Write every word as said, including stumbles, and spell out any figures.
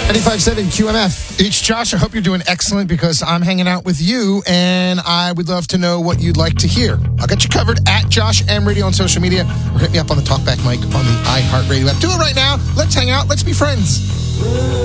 ninety-five point seven Q M F. It's Josh. I hope you're doing excellent because I'm hanging out with you and I would love to know what you'd like to hear. I'll get you covered at Josh M Radio on social media or hit me up on the Talkback mic on the iHeartRadio app. Do it right now. Let's hang out. Let's be friends.